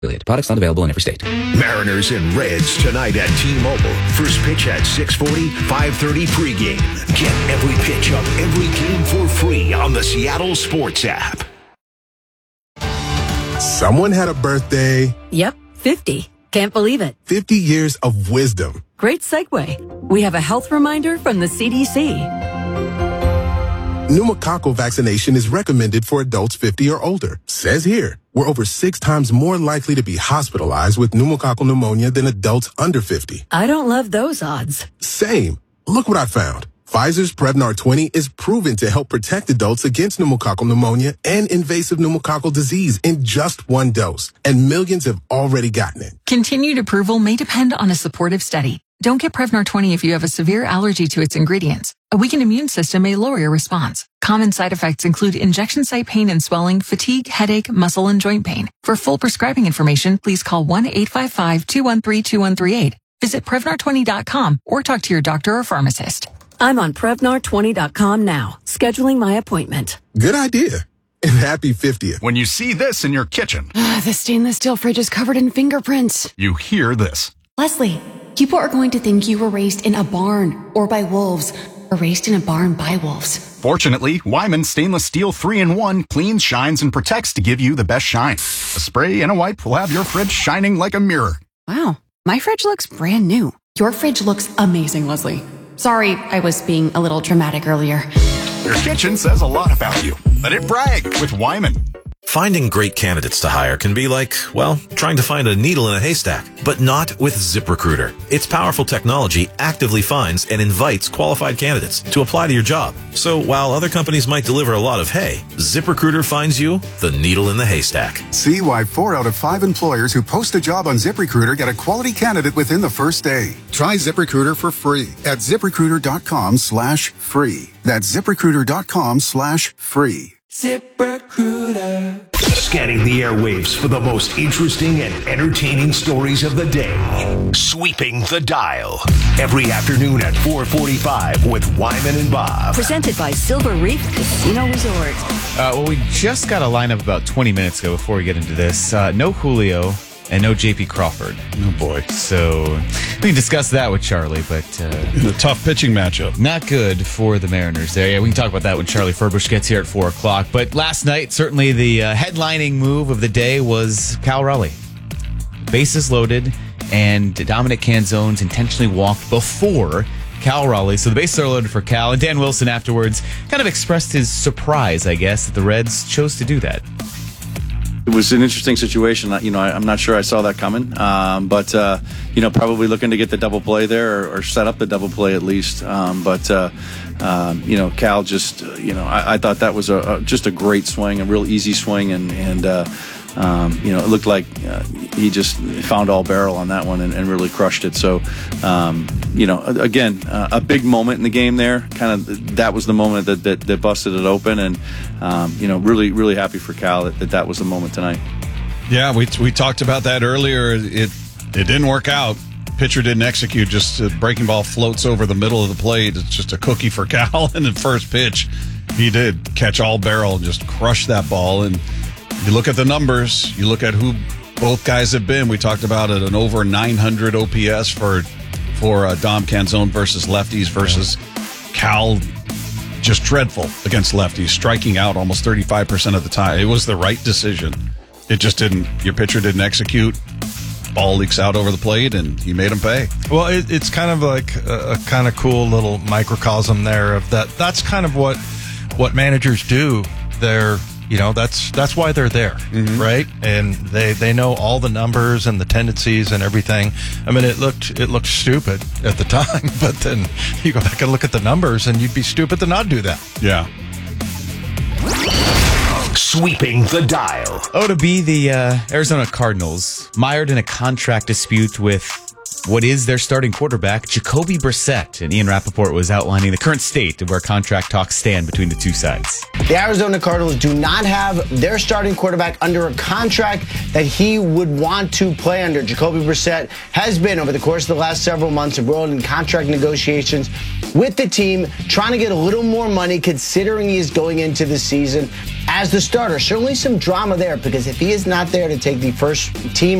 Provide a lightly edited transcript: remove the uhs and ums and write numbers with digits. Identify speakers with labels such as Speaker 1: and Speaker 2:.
Speaker 1: Products not available in every state.
Speaker 2: Mariners and Reds tonight at T-Mobile. First pitch at 6:40, 5:30 pregame. Get every pitch of every game for free on the Seattle Sports app.
Speaker 3: Someone had a birthday.
Speaker 4: Yep, 50. Can't believe it.
Speaker 3: 50 years of wisdom.
Speaker 4: Great segue. We have a health reminder from the CDC.
Speaker 3: Pneumococcal vaccination is recommended for adults 50 or older. Says here, we're over 6 times more likely to be hospitalized with pneumococcal pneumonia than adults under 50.
Speaker 4: I don't love those odds.
Speaker 3: Same. Look what I found. Pfizer's Prevnar 20 is proven to help protect adults against pneumococcal pneumonia and invasive pneumococcal disease in just 1 dose. And millions have already gotten it.
Speaker 5: Continued approval may depend on a supportive study. Don't get Prevnar 20 if you have a severe allergy to its ingredients. A weakened immune system may lower your response. Common side effects include injection site pain and swelling, fatigue, headache, muscle, and joint pain. For full prescribing information, please call 1-855-213-2138. Visit Prevnar20.com or talk to your doctor or pharmacist.
Speaker 4: I'm on Prevnar20.com now, scheduling my appointment.
Speaker 3: Good idea. And happy 50th.
Speaker 6: When you see this in your kitchen,
Speaker 7: The stainless steel fridge is covered in fingerprints.
Speaker 6: you hear this.
Speaker 7: Leslie, people are going to think you were raised in a barn or by wolves or raised in a barn by wolves.
Speaker 6: Fortunately, Wyman Stainless Steel 3-in-1 cleans, shines, and protects to give you the best shine. A spray and a wipe will have your fridge shining like a mirror.
Speaker 7: Wow, my fridge looks brand new. Your fridge looks amazing, Leslie. Sorry, I was being a little dramatic earlier.
Speaker 6: Your kitchen says a lot about you. Let it brag with Wyman.
Speaker 8: Finding great candidates to hire can be like, well, trying to find a needle in a haystack, but not with ZipRecruiter. Its powerful technology actively finds and invites qualified candidates to apply to your job. So while other companies might deliver a lot of hay, ZipRecruiter finds you the needle in the haystack.
Speaker 9: See why 4 out of 5 employers who post a job on ZipRecruiter get a quality candidate within the first day. Try ZipRecruiter for free at ZipRecruiter.com/free. That's ZipRecruiter.com/free.
Speaker 2: ZipRecruiter. Scanning the airwaves for the most interesting and entertaining stories of the day. Sweeping the dial. Every afternoon at 4:45 with Wyman and Bob.
Speaker 4: Presented by Silver Reef Casino Resort.
Speaker 10: Well, we just got a lineup about 20 minutes ago before we get into this. No Julio and no J.P. Crawford.
Speaker 11: Oh, boy.
Speaker 10: So we can discuss that with Charlie, but...
Speaker 11: the tough pitching matchup.
Speaker 10: Not good for the Mariners there. Yeah, we can talk about that when Charlie Furbush gets here at 4 o'clock. But last night, certainly the headlining move of the day was Cal Raleigh. Bases loaded, and Dominic Canzone's intentionally walked before Cal Raleigh. So the bases are loaded for Cal, and Dan Wilson afterwards kind of expressed his surprise, I guess, that the Reds chose to do that.
Speaker 12: It was an interesting situation. I'm not sure I saw that coming, but probably looking to get the double play there or set up the double play at least. Cal just, I thought that was just a great swing, a real easy swing, and it looked like he just found all barrel on that one and really crushed it. So, again, a big moment in the game there. Kind of that was the moment that busted it open, and really, really happy for Cal that was the moment tonight.
Speaker 11: Yeah, we talked about that earlier. It didn't work out. Pitcher didn't execute. Just a breaking ball floats over the middle of the plate. It's just a cookie for Cal. And the first pitch, he did catch all barrel and just crush that ball. And you look at the numbers, you look at who both guys have been. We talked about it, an over 900 OPS for Dom Canzone versus lefties versus Cal, just dreadful against lefties, striking out almost 35% of the time. It was the right decision. It just didn't. Your pitcher didn't execute. Ball leaks out over the plate, and he made him pay.
Speaker 13: Well, it's kind of like a kind of cool little microcosm there of that. That's kind of what managers do. They're that's why they're there, right? And they know all the numbers and the tendencies and everything. I mean, it looked stupid at the time, but then you go back and look at the numbers, and you'd be stupid to not do that.
Speaker 11: Yeah.
Speaker 2: Sweeping the dial.
Speaker 10: To be the Arizona Cardinals mired in a contract dispute with what is their starting quarterback, Jacoby Brissett. And Ian Rappaport was outlining the current state of where contract talks stand between the two sides.
Speaker 14: The Arizona Cardinals do not have their starting quarterback under a contract that he would want to play under. Jacoby Brissett has been, over the course of the last several months, embroiled in contract negotiations with the team, trying to get a little more money considering he is going into the season as the starter. Certainly some drama there because if he is not there to take the first team